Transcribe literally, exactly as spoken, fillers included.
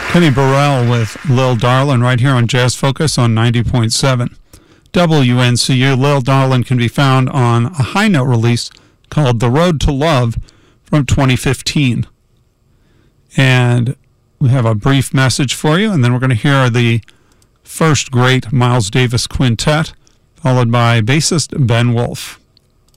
Kenny Burrell with Lil Darlin' right here on Jazz Focus on ninety point seven. W N C U. Lil Darlin' can be found on a high note release called The Road to Love from twenty fifteen. And we have a brief message for you, and then we're going to hear the first great Miles Davis quintet, followed by bassist Ben Wolf.